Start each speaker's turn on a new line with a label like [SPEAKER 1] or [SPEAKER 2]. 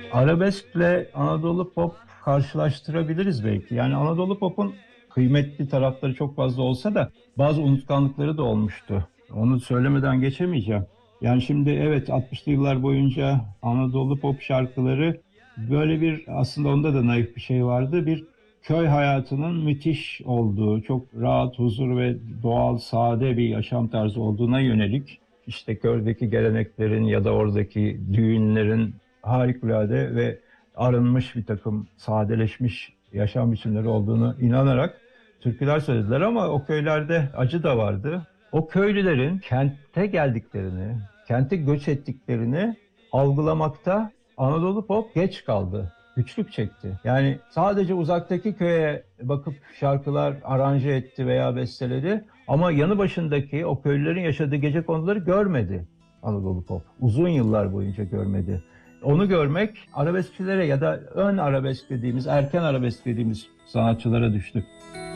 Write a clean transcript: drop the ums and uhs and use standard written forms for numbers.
[SPEAKER 1] Arabeskle Anadolu pop karşılaştırabiliriz belki. Yani Anadolu pop'un kıymetli tarafları çok fazla olsa da bazı unutkanlıkları da olmuştu. Onu söylemeden geçemeyeceğim. Yani şimdi evet 60'lı yıllar boyunca Anadolu pop şarkıları böyle bir aslında onda da naif bir şey vardı. Bir köy hayatının müthiş olduğu, çok rahat, huzur ve doğal, sade bir yaşam tarzı olduğuna yönelik işte köydeki geleneklerin ya da oradaki düğünlerin harikulade ve arınmış bir takım sadeleşmiş yaşam biçimleri olduğunu inanarak türküler söylediler ama o köylerde acı da vardı. O köylülerin kente geldiklerini, kente göç ettiklerini algılamakta Anadolu Pop geç kaldı. Güçlük çekti. Yani sadece uzaktaki köye bakıp şarkılar aranje etti veya besteledi ama yanı başındaki o köylülerin yaşadığı gecekonduları görmedi Anadolu Pop. Uzun yıllar boyunca görmedi. Onu görmek arabeskçilere ya da ön arabesk dediğimiz, erken arabesk dediğimiz sanatçılara düştü.